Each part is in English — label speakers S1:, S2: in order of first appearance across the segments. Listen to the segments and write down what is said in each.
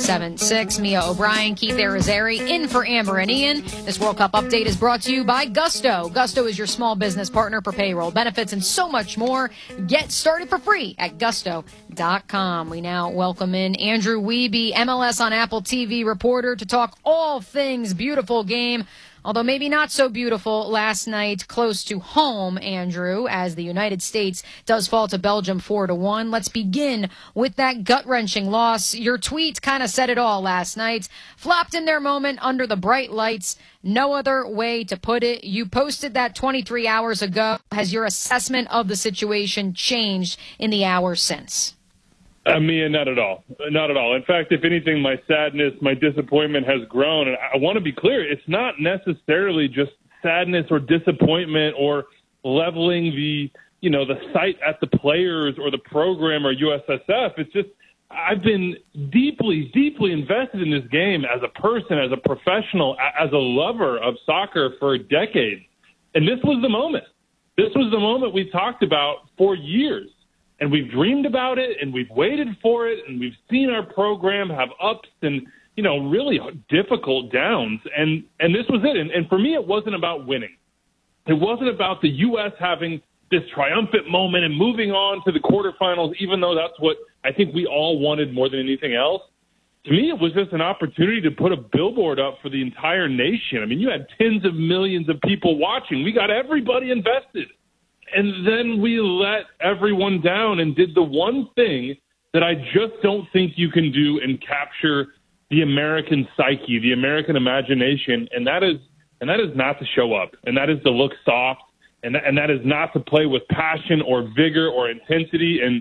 S1: 877-6. Mia O'Brien, Keith Arizari, in for Amber and Ian. This World Cup update is brought to you by Gusto. Gusto is your small business partner for payroll, benefits, and so much more. Get started for free at gusto.com. We now welcome in Andrew Wiebe, MLS on Apple TV reporter, to talk all things beautiful game. Although maybe not so beautiful last night close to home, Andrew, as the United States does fall to Belgium 4-1. Let's begin with that gut-wrenching loss. Your tweet kind of said it all last night. Flopped in their moment under the bright lights. No other way to put it. You posted that 23 hours ago. Has your assessment of the situation changed in the hours since?
S2: Mia, not at all. Not at all. In fact, if anything, my sadness, my disappointment has grown. And I want to be clear, it's not necessarily just sadness or disappointment or leveling the sight at the players or the program or USSF. It's just I've been deeply, deeply invested in this game as a person, as a professional, as a lover of soccer for decades. And this was the moment. This was the moment we talked about for years. And we've dreamed about it, and we've waited for it, and we've seen our program have ups and, really difficult downs. And this was it. And for me, it wasn't about winning. It wasn't about the U.S. having this triumphant moment and moving on to the quarterfinals, even though that's what I think we all wanted more than anything else. To me, it was just an opportunity to put a billboard up for the entire nation. I mean, you had tens of millions of people watching. We got everybody invested. And then we let everyone down and did the one thing that I just don't think you can do and capture the American psyche, the American imagination, and that is not to show up, and that is to look soft, and that is not to play with passion or vigor or intensity. And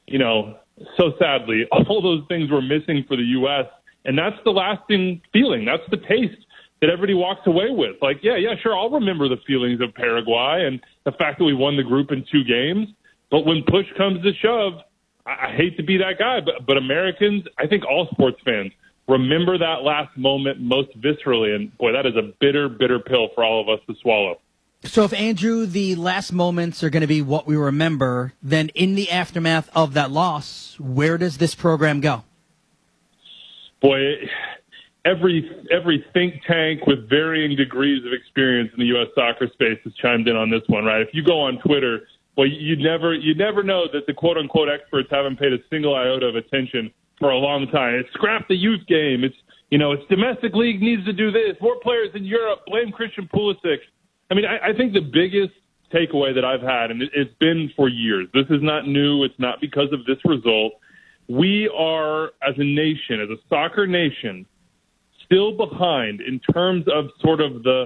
S2: so sadly, all those things were missing for the U.S., and that's the lasting feeling. That's the taste that everybody walks away with. Like, yeah, sure, I'll remember the feelings of Paraguay and the fact that we won the group in 2 games. But when push comes to shove, I hate to be that guy, but Americans, I think all sports fans, remember that last moment most viscerally. And, boy, that is a bitter, bitter pill for all of us to swallow.
S3: So if, Andrew, the last moments are going to be what we remember, then in the aftermath of that loss, where does this program go?
S2: Boy, Every think tank with varying degrees of experience in the U.S. soccer space has chimed in on this one, right? If you go on Twitter, well, you'd never know that the quote-unquote experts haven't paid a single iota of attention for a long time. It's scrap the youth game. It's domestic league needs to do this. More players in Europe. Blame Christian Pulisic. I mean, I think the biggest takeaway that I've had, and it's been for years, this is not new. It's not because of this result. We are, as a nation, as a soccer nation, still behind in terms of sort of the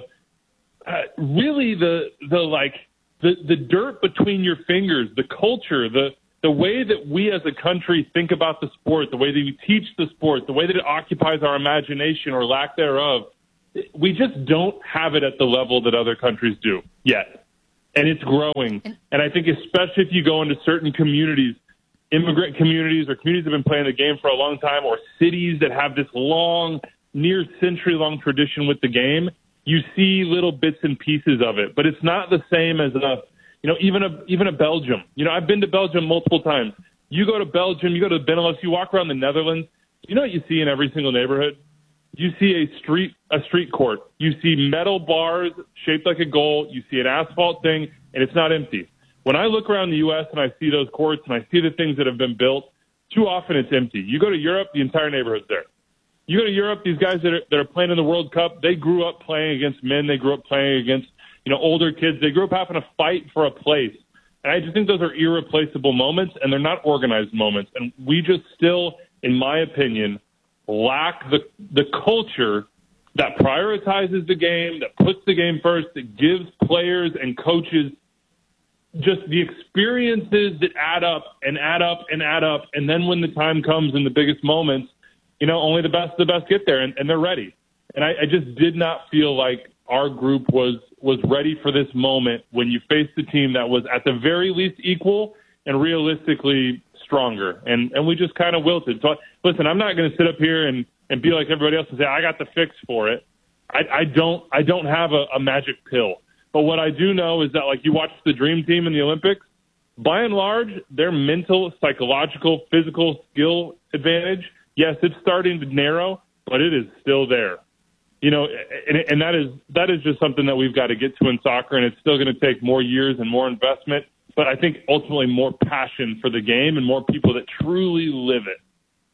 S2: dirt between your fingers, the culture, the way that we as a country think about the sport, the way that we teach the sport, the way that it occupies our imagination or lack thereof. We just don't have it at the level that other countries do yet. And it's growing. And I think especially if you go into certain communities, immigrant communities or communities that have been playing the game for a long time, or cities that have this long, near century-long tradition with the game, you see little bits and pieces of it. But it's not the same as even a Belgium. I've been to Belgium multiple times. You go to Belgium, you go to the Benelux, you walk around the Netherlands, you know what you see in every single neighborhood? You see a street court. You see metal bars shaped like a goal. You see an asphalt thing, and it's not empty. When I look around the U.S. and I see those courts and I see the things that have been built, too often it's empty. You go to Europe, the entire neighborhood's there. You go to Europe, these guys that are playing in the World Cup, they grew up playing against men. They grew up playing against, older kids. They grew up having to fight for a place. And I just think those are irreplaceable moments, and they're not organized moments. And we just still, in my opinion, lack the culture that prioritizes the game, that puts the game first, that gives players and coaches just the experiences that add up and add up and add up. And then when the time comes in the biggest moments, only the best get there, and they're ready. And I just did not feel like our group was ready for this moment when you faced a team that was at the very least equal and realistically stronger. And we just kind of wilted. So, listen, I'm not going to sit up here and be like everybody else and say, I got the fix for it. I don't have a magic pill. But what I do know is that, like, you watch the Dream Team in the Olympics, by and large, their mental, psychological, physical skill advantage Yes, it's starting to narrow, but it is still there. And that is just something that we've got to get to in soccer, and it's still going to take more years and more investment, but I think ultimately more passion for the game and more people that truly live it.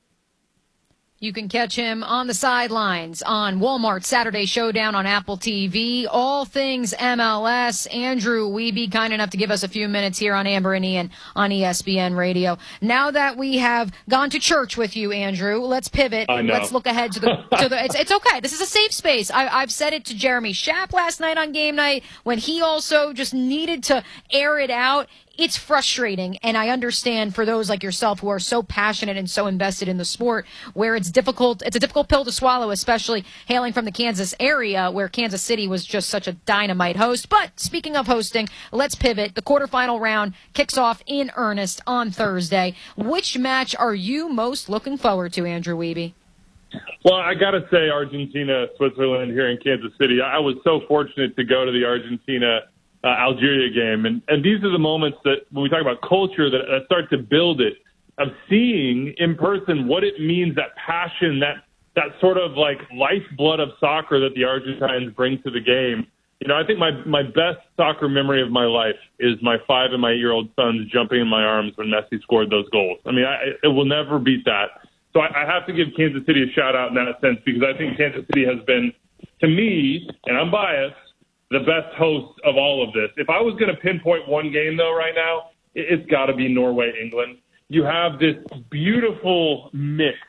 S1: You can catch him on the sidelines on Walmart Saturday Showdown on Apple TV. All things MLS. Andrew Wiebe, kind enough to give us a few minutes here on Amber and Ian on ESPN Radio. Now that we have gone to church with you, Andrew, let's pivot. Let's look ahead to the. It's okay. This is a safe space. I've said it to Jeremy Schaap last night on game night when he also just needed to air it out. It's frustrating, and I understand for those like yourself who are so passionate and so invested in the sport, where it's difficult. It's a difficult pill to swallow, especially hailing from the Kansas area, where Kansas City was just such a dynamite host. But speaking of hosting, let's pivot. The quarterfinal round kicks off in earnest on Thursday. Which match are you most looking forward to, Andrew Wiebe?
S2: Well, I got to say Argentina, Switzerland here in Kansas City. I was so fortunate to go to the Argentina Algeria game. And these are the moments that when we talk about culture that start to build it, of seeing in person what it means, that passion, that sort of like lifeblood of soccer that the Argentines bring to the game. I think my best soccer memory of my life is my 5 and my 8-year-old sons jumping in my arms when Messi scored those goals. I mean, it will never beat that. So I have to give Kansas City a shout out in that sense, because I think Kansas City has been, to me, and I'm biased, the best host of all of this. If I was going to pinpoint one game, though, right now, it's got to be Norway-England. You have this beautiful mix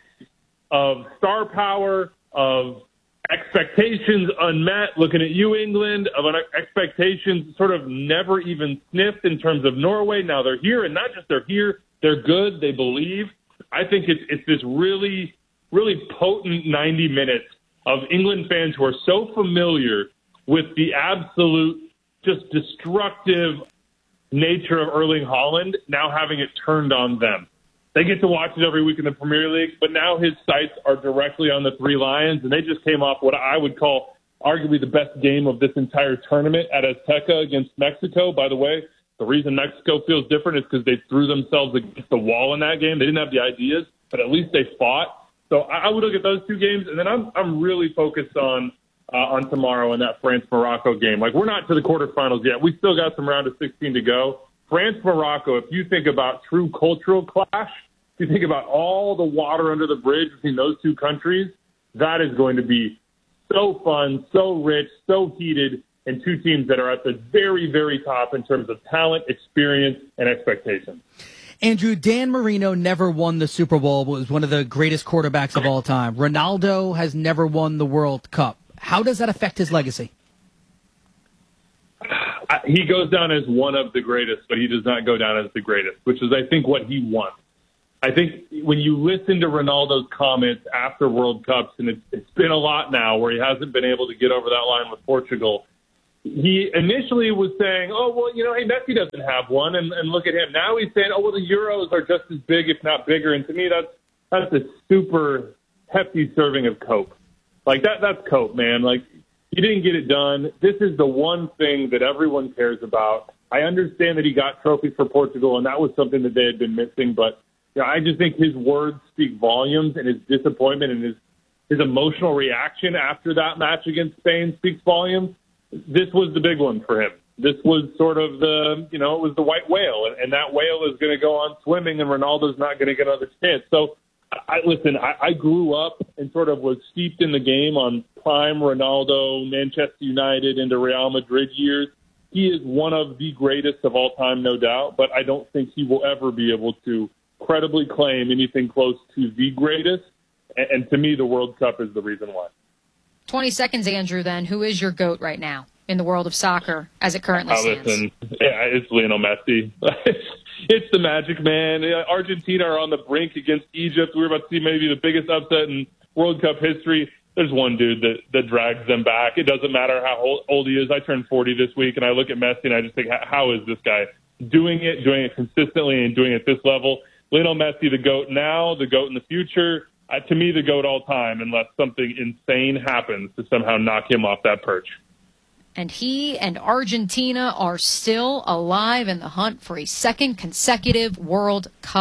S2: of star power, of expectations unmet, looking at you, England, of expectations sort of never even sniffed in terms of Norway. Now they're here, and not just they're here, they're good, they believe. I think it's this really, really potent 90 minutes of England fans who are so familiar with the absolute, just destructive nature of Erling Haaland, now having it turned on them. They get to watch it every week in the Premier League, but now his sights are directly on the Three Lions, and they just came off what I would call arguably the best game of this entire tournament at Azteca against Mexico. By the way, the reason Mexico feels different is because they threw themselves against the wall in that game. They didn't have the ideas, but at least they fought. So I would look at those two games, and then I'm really focused on tomorrow in that France-Morocco game. Like, we're not to the quarterfinals yet. We still got some round of 16 to go. France-Morocco, if you think about true cultural clash, if you think about all the water under the bridge between those two countries, that is going to be so fun, so rich, so heated, and two teams that are at the very, very top in terms of talent, experience, and expectations.
S3: Andrew, Dan Marino never won the Super Bowl, but was one of the greatest quarterbacks of all time. Ronaldo has never won the World Cup. How does that affect his legacy?
S2: He goes down as one of the greatest, but he does not go down as the greatest, which is, I think, what he wants. I think when you listen to Ronaldo's comments after World Cups, and it's been a lot now where he hasn't been able to get over that line with Portugal, he initially was saying, oh, well, hey, Messi doesn't have one, and look at him. Now he's saying, oh, well, the Euros are just as big, if not bigger. And to me, that's a super hefty serving of Coke. Like, that's Coke, man. Like, he didn't get it done. This is the one thing that everyone cares about. I understand that he got trophies for Portugal, and that was something that they had been missing. But I just think his words speak volumes, and his disappointment and his emotional reaction after that match against Spain speaks volumes. This was the big one for him. This was sort of it was the white whale, and that whale is going to go on swimming, and Ronaldo's not going to get another chance. So, I grew up and sort of was steeped in the game on prime Ronaldo, Manchester United, into Real Madrid years. He is one of the greatest of all time, no doubt, but I don't think he will ever be able to credibly claim anything close to the greatest. And to me, the World Cup is the reason why.
S1: 20 seconds, Andrew, then. Who is your GOAT right now in the world of soccer as it currently stands?
S2: Listen, it's Lionel Messi. It's the Magic Man. Argentina are on the brink against Egypt. We're about to see maybe the biggest upset in World Cup history. There's one dude that drags them back. It doesn't matter how old he is. I turned 40 this week, and I look at Messi, and I just think, how is this guy doing it consistently, and doing it at this level? Lionel Messi, the GOAT now, the GOAT in the future. To me, the GOAT all time, unless something insane happens to somehow knock him off that perch.
S1: And he and Argentina are still alive in the hunt for a second consecutive World Cup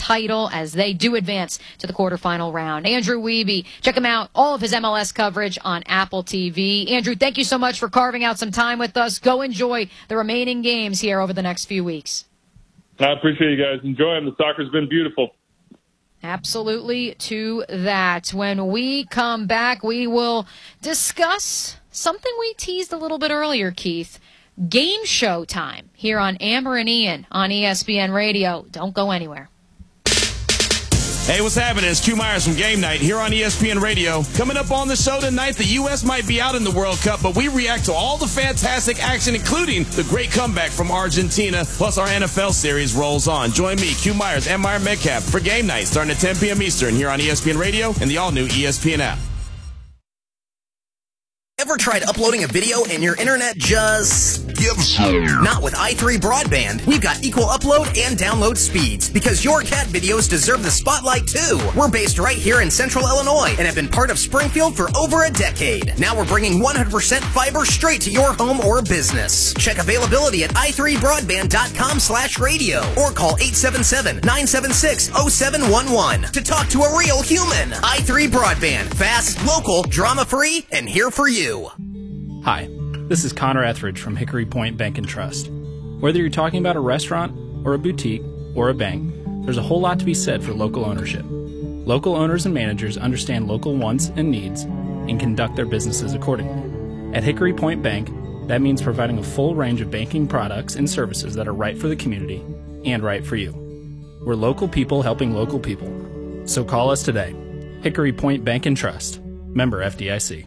S1: title as they do advance to the quarterfinal round. Andrew Wiebe, check him out, all of his MLS coverage on Apple TV. Andrew, thank you so much for carving out some time with us. Go enjoy the remaining games here over the next few weeks.
S2: I appreciate you guys. Enjoy them. The soccer's been beautiful.
S1: Absolutely to that. When we come back, we will discuss something we teased a little bit earlier, Keith. Game show time here on Amber and Ian on ESPN Radio. Don't go anywhere.
S4: Hey, what's happening? It's Q Myers from Game Night here on ESPN Radio. Coming up on the show tonight, the U.S. might be out in the World Cup, but we react to all the fantastic action, including the great comeback from Argentina, plus our NFL series rolls on. Join me, Q Myers, and Meyer Metcalf for Game Night starting at 10 p.m. Eastern here on ESPN Radio and the all-new ESPN app.
S5: Ever tried uploading a video and your internet just gives up? Not with i3 Broadband. We've got equal upload and download speeds because your cat videos deserve the spotlight too. We're based right here in Central Illinois and have been part of Springfield for over a decade. Now we're bringing 100% fiber straight to your home or business. Check availability at i3broadband.com/radio or call 877-976-0711 to talk to a real human. i3 Broadband. Fast, local, drama-free, and here for you.
S6: Hi, this is Connor Etheridge from Hickory Point Bank & Trust. Whether you're talking about a restaurant or a boutique or a bank, there's a whole lot to be said for local ownership. Local owners and managers understand local wants and needs and conduct their businesses accordingly. At Hickory Point Bank, that means providing a full range of banking products and services that are right for the community and right for you. We're local people helping local people. So call us today. Hickory Point Bank & Trust. Member FDIC.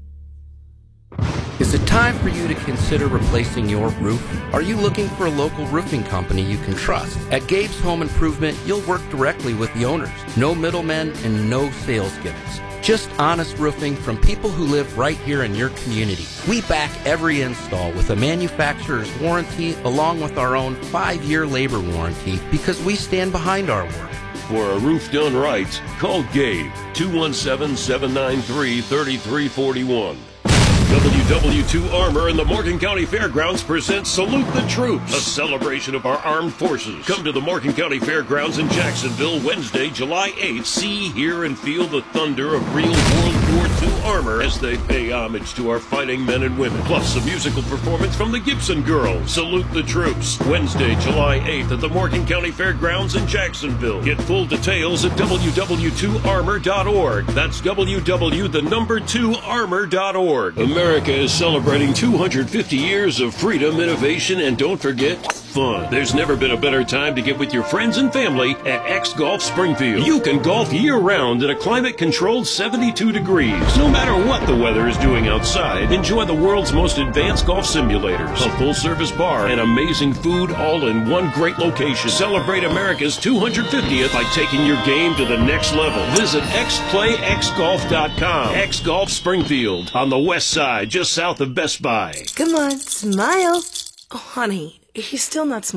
S7: Is it time for you to consider replacing your roof? Are you looking for a local roofing company you can trust? At Gabe's Home Improvement, you'll work directly with the owners. No middlemen and no sales gimmicks. Just honest roofing from people who live right here in your community. We back every install with a manufacturer's warranty along with our own 5-year labor warranty because we stand behind our work.
S8: For a roof done right, call Gabe, 217-793-3341. WW2 Armor and the Morgan County Fairgrounds presents Salute the Troops, a celebration of our armed forces. Come to the Morgan County Fairgrounds in Jacksonville Wednesday, July 8th. See, hear, and feel the thunder of real World War II armor as they pay homage to our fighting men and women. Plus a musical performance from the Gibson Girls. Salute the Troops, Wednesday, July 8th at the Morgan County Fairgrounds in Jacksonville. Get full details at www.armor.org. That's www.2armor.org. America is celebrating 250 years of freedom, innovation, and don't forget, fun. There's never been a better time to get with your friends and family at X Golf Springfield. You can golf year-round in a climate-controlled 72 degrees. No matter what the weather is doing outside, enjoy the world's most advanced golf simulators, a full-service bar, and amazing food all in one great location. Celebrate America's 250th by taking your game to the next level. Visit xplayxgolf.com. X Golf Springfield on the west side, just south of Best Buy.
S9: Come on, smile. Oh, honey, he's still not smiling.